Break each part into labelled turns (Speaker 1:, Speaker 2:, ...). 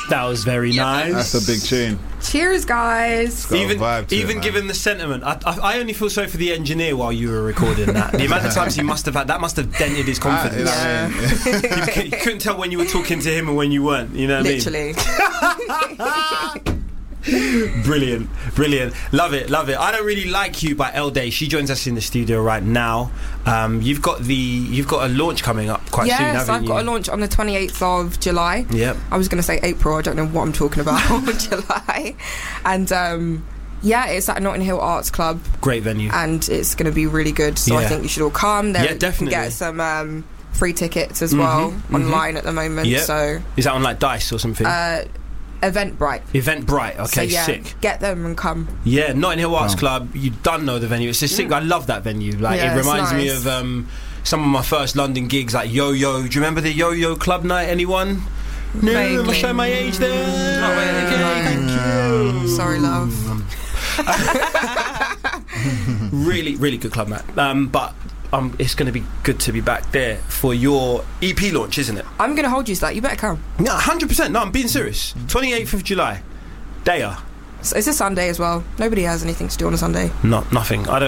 Speaker 1: That was very nice.
Speaker 2: That's a big tune.
Speaker 3: Cheers, guys.
Speaker 1: Even given the sentiment, I only feel sorry for the engineer while you were recording that. The amount of times he must have had, that must have dented his confidence. You couldn't tell when you were talking to him and when you weren't. You know what
Speaker 3: Literally.
Speaker 1: I mean? Brilliant. Love it. I Don't Really Like You by Elday. She joins us in the studio right now. You've got a launch coming up quite soon, haven't you? Yes,
Speaker 3: I've got a launch on the 28th of July.
Speaker 1: Yep.
Speaker 3: I was going to say April. I don't know what I'm talking about. July. And it's at Notting Hill Arts Club.
Speaker 1: Great venue.
Speaker 3: And it's going to be really good. So I think you should all come.
Speaker 1: Definitely.
Speaker 3: You can get some free tickets as well online at the moment.
Speaker 1: Yep.
Speaker 3: So
Speaker 1: is that on like Dice or something?
Speaker 3: Eventbrite.
Speaker 1: Okay,
Speaker 3: so,
Speaker 1: sick.
Speaker 3: Get them and come.
Speaker 1: Yeah, Notting Hill Arts Club. You don't know the venue. It's just sick. I love that venue. Like it reminds me of some of my first London gigs, like Yo-Yo. Do you remember the Yo-Yo Club night? Anyone? No, I'm showing my age there.
Speaker 3: Not really.
Speaker 1: Thank you.
Speaker 3: Sorry, love.
Speaker 1: Really, really good club, Matt. But it's going to be good to be back there for your EP launch, isn't it?
Speaker 3: I'm going to hold you to that. You better come.
Speaker 1: No, 100%. No, I'm being serious. 28th of July. Daya.
Speaker 3: It's a Sunday as well. Nobody has anything to do on a Sunday.
Speaker 1: Nothing. I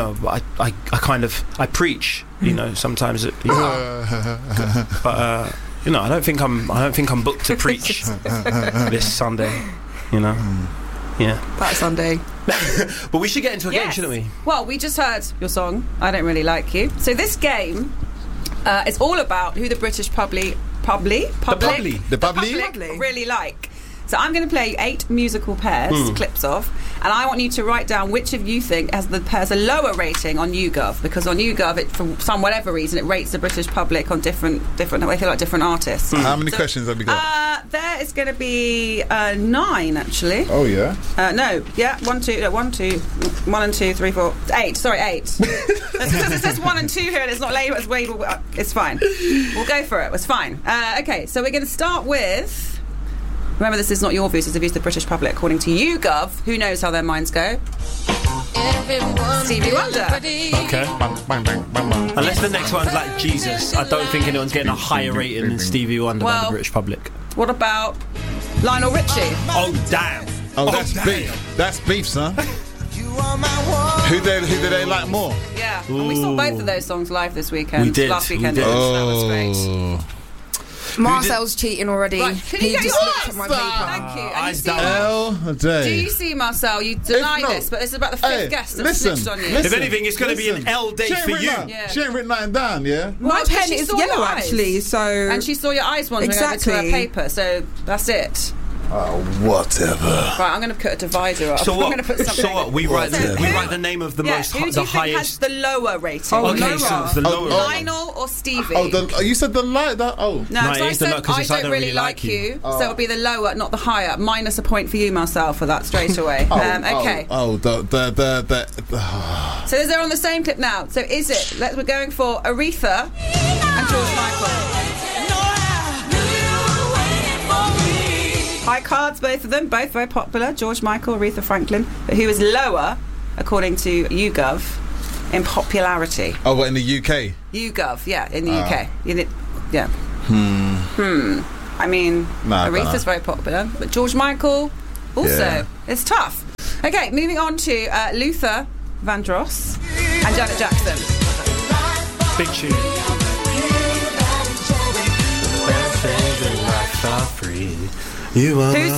Speaker 1: preach, sometimes. But I don't think I'm booked to preach this Sunday. Yeah.
Speaker 3: That Sunday.
Speaker 1: But we should get into a game, shouldn't we?
Speaker 4: Well, we just heard your song, I Don't Really Like You. So this game is all about who the British public really like. So I'm going to play you 8 musical pairs, clips of, and I want you to write down which of you think has a lower rating on YouGov, because on YouGov, for whatever reason, it rates the British public on different artists.
Speaker 2: How many questions have we got?
Speaker 4: There is going to be 9, actually.
Speaker 2: Oh, yeah?
Speaker 4: 1 and 2, 3, 4, 8. Sorry, 8. It says 1 and 2 here, and it's not labelled as label. It's fine. We'll go for it. It's fine. Okay, so we're going to start with... Remember, this is not your views, it's the views of the British public. According to YouGov, who knows how their minds go? Stevie Wonder.
Speaker 1: Okay. Unless the next one's like Jesus, I don't think anyone's getting a higher rating than Stevie Wonder by the British public.
Speaker 4: What about Lionel Richie?
Speaker 1: Oh, damn.
Speaker 2: Oh, that's beef. That's beef, son. Who do they like more?
Speaker 4: Yeah. And we saw both of those songs live this weekend.
Speaker 1: We did.
Speaker 4: Last weekend.
Speaker 1: We did.
Speaker 4: That was great.
Speaker 3: Marcel's cheating already.
Speaker 4: Right, can you
Speaker 3: he
Speaker 4: get
Speaker 3: just
Speaker 4: your
Speaker 3: looked at my paper.
Speaker 4: Thank you.
Speaker 1: Eyes
Speaker 4: Do you see, Marcel? You deny this, but this is about the 5th guest that snitched on you.
Speaker 1: If anything, it's going to be an L day for you.
Speaker 2: She ain't written nothing down, yeah?
Speaker 3: My pen is yellow, actually, so...
Speaker 4: And she saw your eyes wandering over to her paper, so that's it.
Speaker 2: Oh, whatever.
Speaker 4: Right, I'm going to put a divider up.
Speaker 1: So what?
Speaker 4: I'm going to put something.
Speaker 1: So what? We write the name of the most,
Speaker 4: who do
Speaker 1: the
Speaker 4: you think
Speaker 1: highest.
Speaker 4: has the lower rating?
Speaker 1: Okay, so the lower.
Speaker 4: Lionel or Stevie?
Speaker 2: You said the light. No,
Speaker 4: I said I don't really like you. So it'll be the lower, not the higher. Minus a point for you, Marcel, for that straight away. Okay.
Speaker 2: So
Speaker 4: they're on the same clip now. So is it? We're going for Aretha and George Michael. High cards, both of them, both very popular. George Michael, Aretha Franklin. But who is lower, according to YouGov, in popularity?
Speaker 2: Oh, what, in the UK?
Speaker 4: YouGov, yeah, in the UK. I mean, Aretha's very popular, but George Michael also. Yeah. It's tough. Okay, moving on to Luther Vandross and Janet Jackson.
Speaker 1: Big tune.
Speaker 4: Who's lower?
Speaker 2: Hey.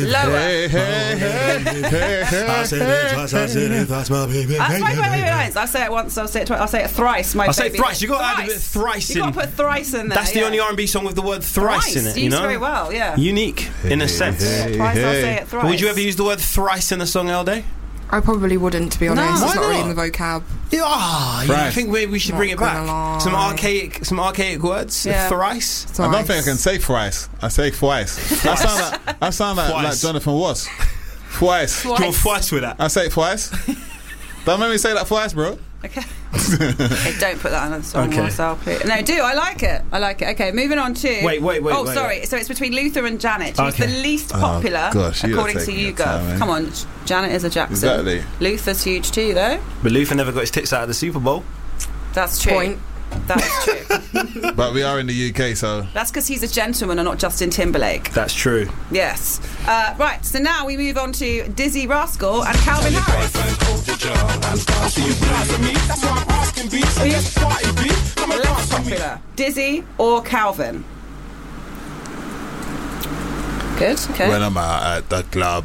Speaker 4: That's my baby. I'll say it once, I'll say it twice, I'll say it thrice.
Speaker 1: I'll say thrice. You've got to add a bit of thrice in.
Speaker 4: You've got to put thrice in there.
Speaker 1: That's the only R&B song with the word thrice in it, you know?
Speaker 4: Used very well, yeah.
Speaker 1: Unique, in a sense.
Speaker 4: Twice, I'll say it thrice.
Speaker 1: Would you ever use the word thrice in a song, Elday?
Speaker 3: I probably wouldn't, to be honest.
Speaker 4: No,
Speaker 3: it's not really in the vocab.
Speaker 1: I think we should bring it back. Some archaic words.
Speaker 4: Yeah.
Speaker 1: Thrice.
Speaker 2: I don't think I can say thrice. I say twice. I sound like Jonathan Ross. Twice.
Speaker 1: Do you want twice with that?
Speaker 2: I say it twice. Don't make me say that twice, bro.
Speaker 4: Okay. Okay, don't put that on the song, Marcel, please. No, do. I like it. Okay, moving on to...
Speaker 1: Wait.
Speaker 4: Sorry. So it's between Luther and Janet. Who's the least popular, according to YouGov. Come on, Janet is a Jackson.
Speaker 2: Exactly.
Speaker 4: Luther's huge too, though.
Speaker 1: But Luther never got his tits out of the Super Bowl.
Speaker 4: That's true.
Speaker 3: Point.
Speaker 4: That is true.
Speaker 2: But we are in the UK, so...
Speaker 4: That's because he's a gentleman and not Justin Timberlake.
Speaker 1: That's true.
Speaker 4: Yes. Right, so now we move on to Dizzy Rascal and Calvin Harris. Less popular, Dizzy or Calvin? Good, okay.
Speaker 2: When I'm out at the club.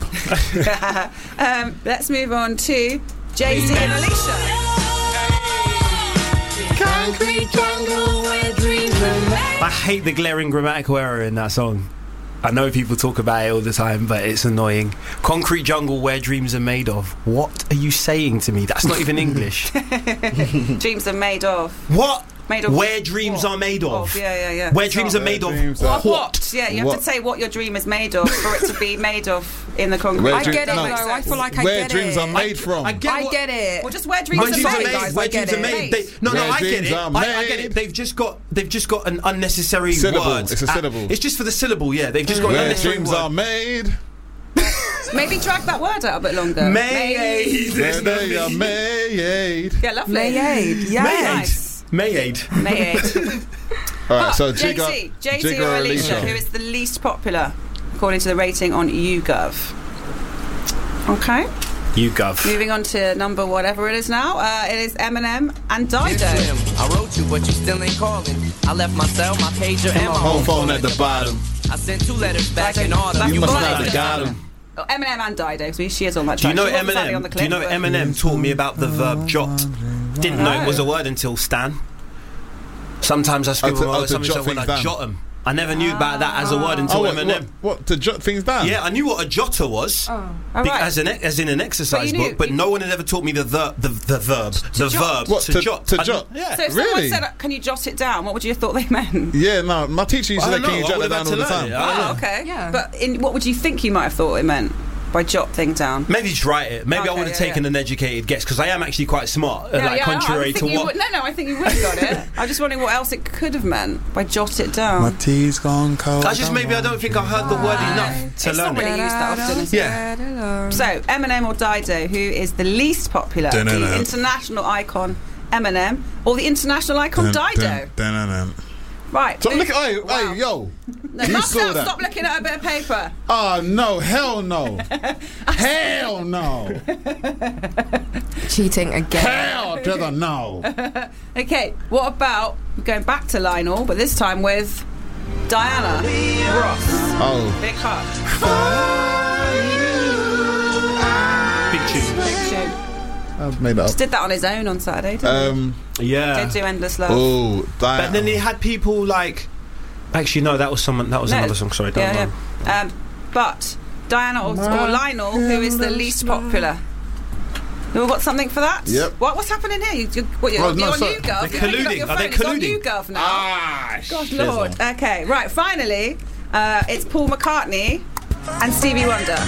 Speaker 4: Let's move on to Jay-Z and Alicia.
Speaker 1: I hate the glaring grammatical error in that song. I know people talk about it all the time, but it's annoying. Concrete jungle where dreams are made of. What are you saying to me? That's not even English.
Speaker 4: Dreams are made of.
Speaker 1: What?
Speaker 4: Made of
Speaker 1: where dreams are made of.
Speaker 4: Yeah.
Speaker 1: Where dreams are made of.
Speaker 4: What? Yeah, you have to say what your dream is made of for it to be made of in the concrete.
Speaker 3: I get it, though. I feel like I get it.
Speaker 2: Where dreams are made from.
Speaker 3: I get it.
Speaker 4: Well, just where dreams are made.
Speaker 3: Guys, I get it.
Speaker 1: I get it. I get it. They've just got an unnecessary
Speaker 2: syllable.
Speaker 1: word.
Speaker 2: It's a syllable.
Speaker 1: It's just for the syllable. Yeah, they've just got an unnecessary word.
Speaker 2: Where dreams are made.
Speaker 4: Maybe drag that word out a bit longer.
Speaker 1: Made.
Speaker 2: Where they are made.
Speaker 4: Yeah, lovely.
Speaker 3: Made. Yeah.
Speaker 4: Nice.
Speaker 1: Mayade.
Speaker 2: Alright, so
Speaker 4: Jay-Z or Alicia, who is the least popular according to the rating on YouGov? Okay.
Speaker 1: YouGov.
Speaker 4: Moving on to number whatever it is now. It is Eminem and Dido.
Speaker 5: I wrote you, but you still ain't calling. I left my cell, my pager, and my
Speaker 2: home phone at the bottom.
Speaker 5: I sent 2 letters back in autumn.
Speaker 2: You must not have got him.
Speaker 4: Oh, Eminem and Dido, so she is on that
Speaker 1: track.
Speaker 4: Do you know
Speaker 1: Eminem taught me about the verb jot? Didn't know it was a word until Stan. Sometimes I scribble words, sometimes when I jot them. I never knew about that as a word until Eminem.
Speaker 2: What, to jot things down?
Speaker 1: Yeah, I knew what a jotter was, as in an exercise book, but no one had ever taught me the verb.
Speaker 2: What,
Speaker 1: to jot.
Speaker 2: To jot?
Speaker 1: Yeah.
Speaker 4: So if someone said, can you jot it down, what would you have thought they meant?
Speaker 2: Yeah, no, my teacher used to say, can you jot it down all the time?
Speaker 4: Oh, okay. Yeah. But what would you think you might have thought it meant? By jot thing down.
Speaker 1: Maybe just write it. Maybe I would have taken an educated guess because I am actually quite smart. Contrary to what.
Speaker 4: I think you would have got it. I'm just wondering what else it could have meant by jot it down.
Speaker 2: My tea's gone cold.
Speaker 1: I don't think I heard the word enough to learn it.
Speaker 4: It's not really used that often, is it? So Eminem or Dido, who is the least popular? The international icon Eminem or the international icon Dido? Right.
Speaker 2: So look, hey, yo.
Speaker 4: No, you saw that. Stop looking at a bit of paper.
Speaker 2: Oh, no. Hell no. Hell no.
Speaker 3: Cheating again.
Speaker 2: Hell to the no.
Speaker 4: Okay, what about going back to Lionel, but this time with Diana Ross.
Speaker 2: Oh.
Speaker 4: Big Heart.
Speaker 1: Big tune.
Speaker 2: I've made that up.
Speaker 4: Just did that on his own on Saturday, didn't he?
Speaker 1: Yeah.
Speaker 4: Did do Endless Love.
Speaker 2: Oh,
Speaker 1: but then he had people like. Actually, no, that was another song. Sorry, don't know.
Speaker 4: But Diana or Lionel, who is the least popular? You all got something for that?
Speaker 2: Yep.
Speaker 4: What's happening here? You're on YouGov.
Speaker 1: They're colluding. Are they colluding?
Speaker 4: It's on YouGov now. God Lord. Okay, right. Finally, it's Paul McCartney and Stevie Wonder.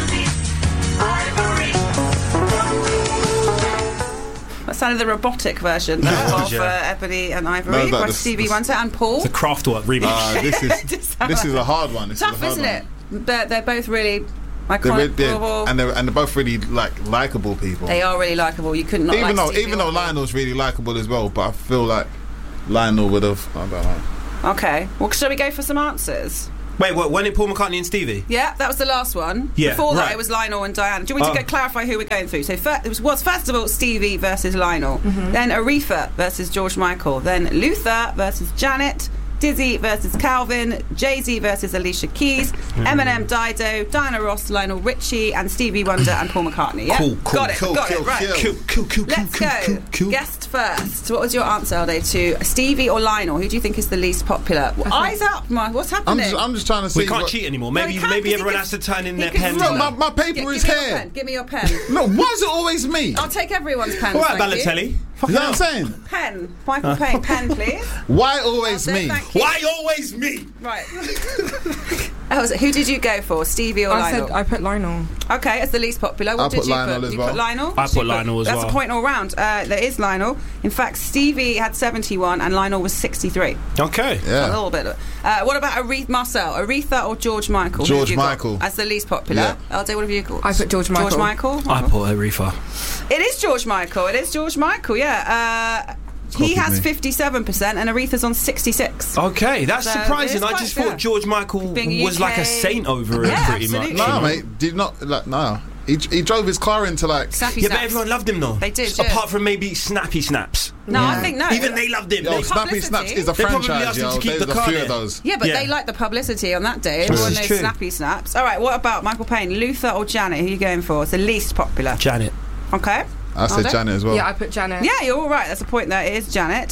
Speaker 4: That sounded the robotic version of Ebony and Ivory by Stevie Wonder and Paul.
Speaker 1: It's a Kraftwerk remix.
Speaker 2: This is a hard one.
Speaker 4: Tough, isn't it? They're both really iconic.
Speaker 2: And they're both really likeable people.
Speaker 4: They are really likeable. You couldn't not
Speaker 2: even though Lionel's really likeable as well, but I feel like Lionel would have. I don't know.
Speaker 4: Okay. Well, shall we go for some answers?
Speaker 1: Wait, what? When it Paul McCartney and Stevie?
Speaker 4: Yeah, that was the last one.
Speaker 1: Yeah,
Speaker 4: Before that, it was Lionel and Diana. Do you want me to clarify who we're going through? So it was first of all Stevie versus Lionel, then Aretha versus George Michael, then Luther versus Janet, Dizzy versus Calvin, Jay-Z versus Alicia Keys, Eminem, Dido, Diana Ross, Lionel Richie, and Stevie Wonder and Paul McCartney. Yeah?
Speaker 1: Cool.
Speaker 4: Got it. Right.
Speaker 1: Cool.
Speaker 4: Let's go. Guest first. What was your answer, Aldo, to Stevie or Lionel? Who do you think is the least popular? Eyes up, Mark. What's happening?
Speaker 2: I'm just trying to see.
Speaker 1: We can't cheat anymore. Maybe everyone has to turn in their pen.
Speaker 2: My paper is here.
Speaker 4: Give me your pen.
Speaker 2: No, why is it always me?
Speaker 4: I'll take everyone's pen.
Speaker 1: All right, Balotelli.
Speaker 2: You know what I'm saying?
Speaker 4: Pen. Michael Payne. Pen, please.
Speaker 2: Why always me?
Speaker 1: Why always me?
Speaker 4: Right. Who did you go for, Stevie or Lionel?
Speaker 3: I put Lionel.
Speaker 4: Okay, it's the least popular. What did you put? You put Lionel?
Speaker 1: I put Lionel as well.
Speaker 4: That's a point all round. There is Lionel. In fact, Stevie had 71 and Lionel was 63.
Speaker 1: Okay.
Speaker 2: Yeah.
Speaker 4: A little bit. What about Aretha or George Michael?
Speaker 2: George Michael.
Speaker 4: As the least popular.
Speaker 2: Yeah.
Speaker 4: LJ, what have you got?
Speaker 3: I put George Michael.
Speaker 1: I put Aretha.
Speaker 4: It is George Michael. Yeah. He has 57% and Aretha's on 66.
Speaker 1: Okay, that's
Speaker 4: So
Speaker 1: surprising.
Speaker 4: it's
Speaker 1: I just
Speaker 4: quite-
Speaker 1: thought George Michael
Speaker 4: Being
Speaker 1: was like a
Speaker 4: UK.
Speaker 1: saint over it,
Speaker 4: Yeah,
Speaker 1: pretty
Speaker 4: absolutely.
Speaker 1: much.
Speaker 2: No, mate, did not like no. He drove his car into like.
Speaker 4: Snappy
Speaker 1: Yeah, but
Speaker 4: snaps.
Speaker 1: everyone loved him though.
Speaker 4: They did, yeah.
Speaker 1: Apart from maybe Snappy Snaps.
Speaker 4: No, I think no.
Speaker 1: Even they loved him.
Speaker 2: Yo,
Speaker 1: They-
Speaker 2: Snappy
Speaker 4: publicity.
Speaker 2: Snaps is a
Speaker 1: They probably
Speaker 2: franchise,
Speaker 1: asked him
Speaker 2: yo.
Speaker 1: to keep
Speaker 2: There's
Speaker 1: the
Speaker 2: a
Speaker 1: car
Speaker 2: few
Speaker 1: there.
Speaker 2: of those.
Speaker 4: Yeah, but
Speaker 1: Yeah.
Speaker 4: they liked the publicity on that day.
Speaker 1: True.
Speaker 4: Everyone
Speaker 1: It's
Speaker 4: knows
Speaker 1: true.
Speaker 4: Snappy Snaps. All right, what about Michael Payne? Luther or Janet? Who are you going for? It's the least popular.
Speaker 1: Janet.
Speaker 4: Okay.
Speaker 2: I said
Speaker 4: Aldo?
Speaker 2: Janet as well.
Speaker 3: Yeah, I put Janet.
Speaker 4: Yeah, you're all right. That's a point there. It is Janet.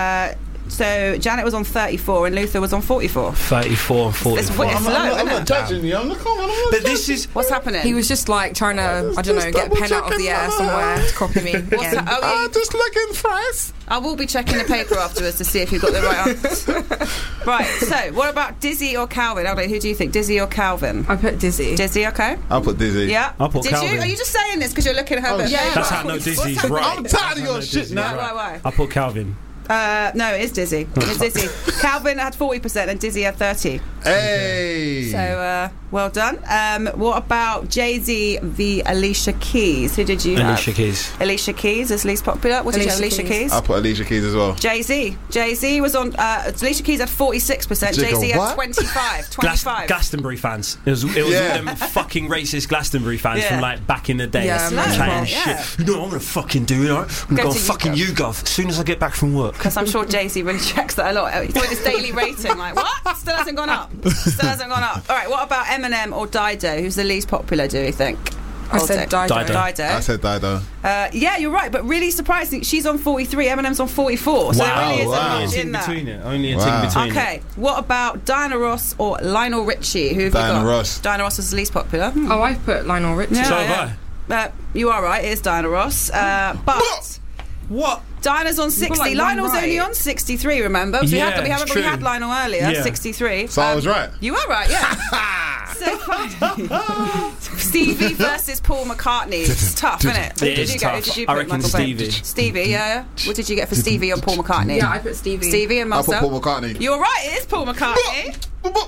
Speaker 4: So Janet was on 34 and Luther was on 44.
Speaker 1: 34 and 44.
Speaker 4: It's low,
Speaker 2: I'm
Speaker 4: isn't
Speaker 2: not
Speaker 4: it?
Speaker 2: judging you. I'm not
Speaker 1: But this is...
Speaker 4: What's happening?
Speaker 3: He was just like trying to, I don't know, get a pen out of the air somewhere to copy me.
Speaker 4: What's
Speaker 3: again.
Speaker 4: that? Oh,
Speaker 2: just looking fries.
Speaker 4: I will be checking the paper afterwards to see if you got the right answer. Right, so what about Dizzy or Calvin? Aldo, who do you think? Dizzy or Calvin?
Speaker 3: I put Dizzy.
Speaker 4: Dizzy, okay.
Speaker 2: I'll put Dizzy.
Speaker 4: Yeah.
Speaker 1: I'll put
Speaker 4: Did
Speaker 1: Calvin.
Speaker 4: you? Are you just saying this because you're looking at her? bit?
Speaker 3: yeah.
Speaker 1: That's how I know Dizzy's right.
Speaker 2: I'm tired of your
Speaker 1: Dizzy's
Speaker 2: shit now.
Speaker 4: Why?
Speaker 1: I put Calvin.
Speaker 4: No, it is Dizzy. It's Dizzy. Calvin had 40% and Dizzy had 30%.
Speaker 2: Hey.
Speaker 4: So, well done. What about Jay-Z v Alicia Keys? Who did you have?
Speaker 1: Alicia Keys.
Speaker 4: Alicia Keys is least popular. What did you have?
Speaker 3: Alicia
Speaker 4: Alicia Keys?
Speaker 2: I'll put Alicia Keys as well.
Speaker 4: Jay-Z. Jay-Z was on... Alicia Keys had 46%. Jay-Z had
Speaker 2: what?
Speaker 4: 25. 25.
Speaker 1: Glastonbury fans. It was
Speaker 2: Yeah.
Speaker 1: all them fucking racist Glastonbury fans
Speaker 4: Yeah.
Speaker 1: from like back in the day.
Speaker 3: Yeah,
Speaker 1: saying
Speaker 4: yeah.
Speaker 1: shit. You know what I'm gonna fucking do, right? I'm
Speaker 4: Go
Speaker 1: going
Speaker 4: to
Speaker 1: fucking YouGov as soon as I get back from work.
Speaker 4: Because I'm sure Jay-Z really checks that a lot. He's doing his daily rating. Like, what? Still hasn't gone up. Still hasn't gone up. All right, what about Eminem or Dido? Who's the least popular, do you think?
Speaker 3: I said Dido.
Speaker 1: Dido.
Speaker 2: I said Dido.
Speaker 4: Yeah, you're right, but really surprising. She's on 43, Eminem's on 44. So there really isn't
Speaker 2: wow.
Speaker 4: much
Speaker 1: Only a
Speaker 4: in
Speaker 1: ting
Speaker 4: that.
Speaker 1: between it. Only a
Speaker 2: Wow.
Speaker 1: ting between it.
Speaker 4: Okay, what about Diana Ross or Lionel Richie? Who have
Speaker 2: Diana
Speaker 4: you got?
Speaker 2: Ross.
Speaker 4: Diana Ross is the least popular.
Speaker 3: Oh, I put Lionel Richie.
Speaker 4: Yeah,
Speaker 1: So
Speaker 4: yeah.
Speaker 1: have
Speaker 4: You are right, it is Diana Ross. But
Speaker 1: What?
Speaker 4: Diana's on 60.
Speaker 3: got, like, one
Speaker 4: Lionel's
Speaker 3: right.
Speaker 4: only on 63, remember? So
Speaker 1: Yeah,
Speaker 4: we
Speaker 1: it's
Speaker 4: had
Speaker 1: true.
Speaker 4: Lionel earlier,
Speaker 1: Yeah.
Speaker 4: 63.
Speaker 2: So I was right.
Speaker 4: You are right, yeah. So funny. Stevie versus Paul McCartney. It's tough, isn't it?
Speaker 1: It is
Speaker 4: Did you go?
Speaker 1: tough.
Speaker 4: Did you
Speaker 1: I
Speaker 4: put
Speaker 1: reckon
Speaker 4: Michael Payne?
Speaker 1: Stevie.
Speaker 4: Stevie, yeah. What did you get for Stevie or Paul McCartney?
Speaker 3: Yeah, I put Stevie.
Speaker 4: Stevie and
Speaker 2: I'll put
Speaker 4: Marcel.
Speaker 2: Paul McCartney.
Speaker 4: You're right, it is Paul McCartney.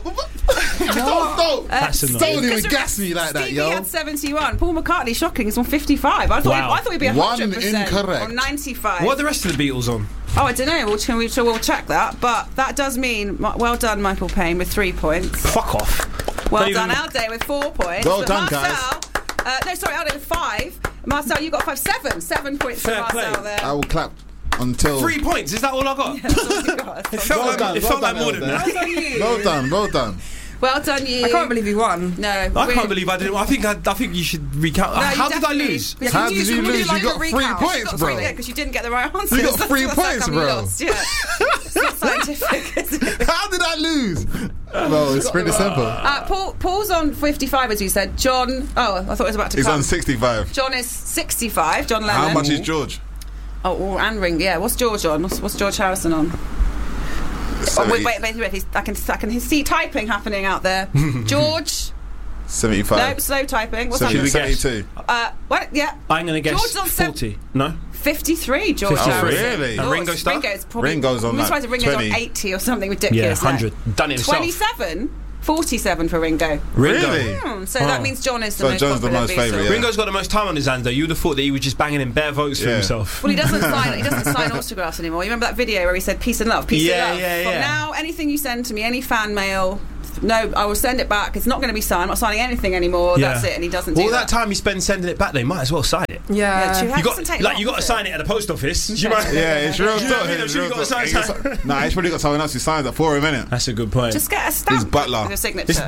Speaker 2: Don't
Speaker 1: That's annoying.
Speaker 2: don't even
Speaker 4: Because
Speaker 2: gas me like that,
Speaker 4: Stevie
Speaker 2: yo.
Speaker 4: had 71. Paul McCartney, shocking, is on 55. I thought he'd be 100%.
Speaker 2: One incorrect.
Speaker 4: On 95.
Speaker 1: What are the rest of the Beatles on?
Speaker 4: Oh, I don't know. We'll check that. But that does mean, well done, Michael Payne, with 3 points.
Speaker 1: Fuck off.
Speaker 4: Well
Speaker 1: Don't
Speaker 4: done,
Speaker 1: even-
Speaker 4: Alde, with 4 points.
Speaker 2: Well
Speaker 4: But
Speaker 2: done,
Speaker 4: Marcel, no, sorry, Alde with 5. Marcel, you got 5. 7 points
Speaker 1: Fair
Speaker 4: for Marcel
Speaker 1: play.
Speaker 4: there.
Speaker 2: I will clap until.
Speaker 1: 3 points. Is that all I got?
Speaker 4: That's all you got.
Speaker 1: It felt
Speaker 2: Well
Speaker 1: like,
Speaker 2: done,
Speaker 1: it
Speaker 2: well
Speaker 1: felt like
Speaker 2: done,
Speaker 1: more than
Speaker 2: Elder.
Speaker 1: that.
Speaker 2: Well done, well done.
Speaker 4: Well done, you.
Speaker 3: I can't believe you won.
Speaker 4: No,
Speaker 1: I can't believe I didn't. I think you should recount.
Speaker 4: No, you
Speaker 1: How did I
Speaker 4: definitely-
Speaker 1: lose?
Speaker 4: Yeah,
Speaker 2: How
Speaker 4: can
Speaker 2: did you
Speaker 4: would
Speaker 2: lose?
Speaker 4: like
Speaker 2: You
Speaker 4: a
Speaker 2: got 3
Speaker 4: recount?
Speaker 2: points,
Speaker 4: You got
Speaker 2: bro.
Speaker 4: Yeah, because you didn't get the right answers.
Speaker 2: You got
Speaker 4: That's
Speaker 2: 3
Speaker 4: how
Speaker 2: points,
Speaker 4: come you
Speaker 2: bro.
Speaker 4: lost, yeah. It's not scientific, is it?
Speaker 2: How did I lose? Well, it's pretty simple.
Speaker 4: Paul's on 55, as you said. John, I thought it was about to
Speaker 2: He's
Speaker 4: come.
Speaker 2: on 65.
Speaker 4: John is 65. John Lennon.
Speaker 2: How much is George?
Speaker 4: Oh, and Ring. Yeah. What's George on? What's George Harrison on? Oh, wait. I can see typing happening out there. George.
Speaker 2: 75.
Speaker 4: No, slow typing. What's
Speaker 1: Should we
Speaker 4: under?
Speaker 1: guess?
Speaker 2: 72.
Speaker 4: What? Yeah.
Speaker 1: I'm going to
Speaker 4: George's
Speaker 1: guess
Speaker 4: on
Speaker 1: 40. No?
Speaker 4: 53. George
Speaker 1: 53.
Speaker 4: Harrison.
Speaker 2: Really?
Speaker 1: And Ringo Starr?
Speaker 4: Ringo's probably.
Speaker 2: Ringo's on
Speaker 4: I'm
Speaker 2: like
Speaker 4: surprised if Ringo's
Speaker 2: 20.
Speaker 4: on 80 or something
Speaker 1: Yeah,
Speaker 4: ridiculous.
Speaker 1: 100. Done it himself.
Speaker 4: 27. 47 for Ringo.
Speaker 2: Really?
Speaker 4: So that means John is the
Speaker 2: So
Speaker 4: most
Speaker 2: John's the
Speaker 4: popular
Speaker 2: most
Speaker 4: Beatle.
Speaker 2: favourite, yeah.
Speaker 1: Ringo's got the most time on his hands, though. You'd have thought that he was just banging in bare votes for
Speaker 2: Yeah.
Speaker 1: himself.
Speaker 4: Well, he doesn't sign autographs anymore. You remember that video where he said peace and love, peace
Speaker 1: Yeah,
Speaker 4: and love.
Speaker 1: yeah,
Speaker 4: From
Speaker 1: yeah.
Speaker 4: now, anything you send to me, any fan mail, no, I will send it back. It's not going to be signed. I'm not signing anything anymore. That's it. And he doesn't do
Speaker 1: All
Speaker 4: that.
Speaker 1: that time you spend sending it back, they might as well sign it.
Speaker 3: Yeah.
Speaker 4: true.
Speaker 1: You
Speaker 4: That
Speaker 1: got
Speaker 4: doesn't take
Speaker 1: like
Speaker 4: long,
Speaker 1: you got to
Speaker 4: does
Speaker 1: sign it at the post office. You might-
Speaker 2: Yeah, it's real
Speaker 1: Yeah,
Speaker 2: talk.
Speaker 1: I mean, I'm
Speaker 2: It's
Speaker 1: sure you
Speaker 2: real
Speaker 1: got
Speaker 2: talk.
Speaker 1: to sign.
Speaker 2: Nah, he's probably got someone else who signs it for him, innit?
Speaker 1: That's a good point.
Speaker 4: Just get a stamp
Speaker 2: His butler.
Speaker 4: with your signature.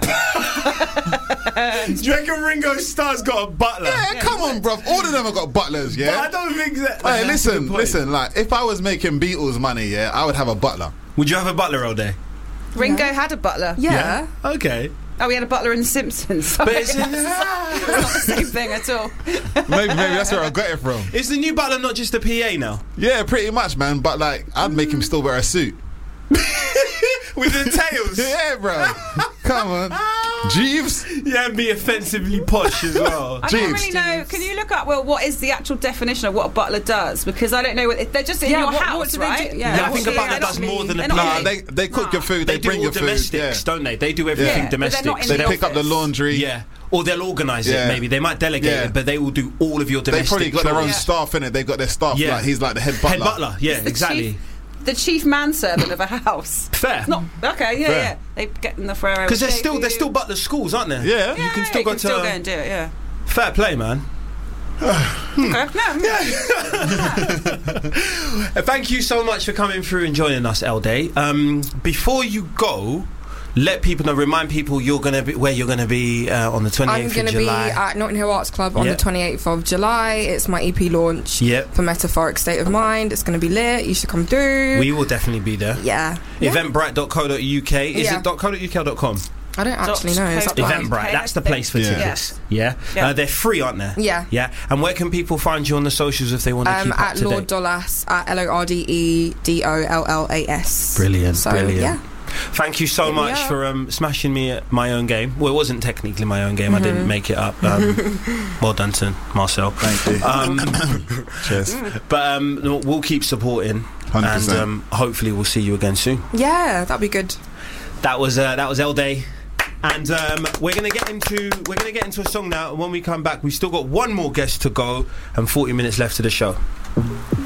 Speaker 1: Do you reckon Ringo Starr's got a butler?
Speaker 2: Yeah, come on, bruv. All of them have got butlers,
Speaker 1: But I
Speaker 2: yeah?
Speaker 1: don't think that.
Speaker 2: Hey,
Speaker 1: that's a good point.
Speaker 2: listen, like, if I was making Beatles money, yeah, I would have a butler.
Speaker 1: Would you have a butler all day?
Speaker 4: Ringo had a butler.
Speaker 3: Yeah.
Speaker 1: Okay.
Speaker 4: Oh, we had a butler in The Simpsons.
Speaker 1: But it's,
Speaker 4: It's not the same thing at all.
Speaker 2: Maybe that's where I got it from.
Speaker 1: is the new butler not just a PA now?
Speaker 2: Yeah, pretty much, man. But, like, I'd make him still wear a suit.
Speaker 1: With the tails?
Speaker 2: Yeah, bro. Come on. Jeeves?
Speaker 1: Yeah, and be offensively posh as well.
Speaker 4: I don't really know. Can you look up, what is the actual definition of what a butler does? Because I don't know. They're just in your house, right?
Speaker 1: Yeah, I think a butler does more than a PA.
Speaker 2: Nah, they cook your food, they bring your food.
Speaker 1: Domestics, don't they? They do everything domestic.
Speaker 2: They pick up the laundry.
Speaker 1: Yeah. Or they'll organise it, maybe. They might delegate it, but they will do all of your domestic.
Speaker 2: They've probably got their own staff, innit? They've got their staff.
Speaker 1: Yeah.
Speaker 2: Like, he's like the head butler.
Speaker 1: Head butler, yeah, exactly.
Speaker 4: The chief manservant of a house.
Speaker 1: Fair.
Speaker 4: Yeah. They get in the Ferrero.
Speaker 1: Because there's still butler schools, aren't there?
Speaker 2: Yeah.
Speaker 1: You can still go
Speaker 4: and do it, yeah.
Speaker 1: Fair play, man. Thank you so much for coming through and joining us, Elday. Before you go, let people know, remind people where you're going to be on the 28th of July.
Speaker 3: I'm going to be at Notting Hill Arts Club on the 28th of July. It's my EP launch for Metaphoric State of Mind. It's going to be lit. You should come through.
Speaker 1: We will definitely be there.
Speaker 3: Yeah.
Speaker 1: Eventbrite.co.uk. Is it .co.uk or .com?
Speaker 3: I don't actually know. It's
Speaker 1: Eventbrite, that's the place for tickets. Yeah. They're free, aren't they?
Speaker 3: Yeah.
Speaker 1: Yeah. And where can people find you on the socials if they want to keep up to date?
Speaker 3: At Lord Dollas, at LORDEDOLLAS.
Speaker 1: Brilliant.
Speaker 3: So,
Speaker 1: brilliant.
Speaker 3: Yeah.
Speaker 1: Thank you so much for smashing me at my own game. Well, it wasn't technically my own game. I didn't make it up. Well done to Marcel.
Speaker 2: Thank you. Cheers.
Speaker 1: But we'll keep supporting,
Speaker 2: 100%.
Speaker 1: and hopefully we'll see you again soon.
Speaker 3: Yeah, that'd be good.
Speaker 1: That was Elday. And we're gonna get into a song now. And when we come back, we've still got one more guest to go and 40 minutes left to the show.